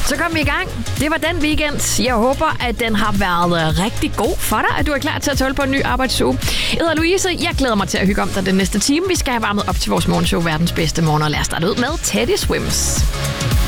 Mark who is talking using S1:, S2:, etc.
S1: Så kom vi i gang. Det var den weekend. Jeg håber, at den har været rigtig god for dig, at du er klar til at tåle på en ny arbejdsuge. Jeg hedder Louise. Jeg glæder mig til at hygge om dig den næste time. Vi skal have varmet op til vores morgenshow, verdens bedste morgen, og lad os starte ud med Teddy Swims.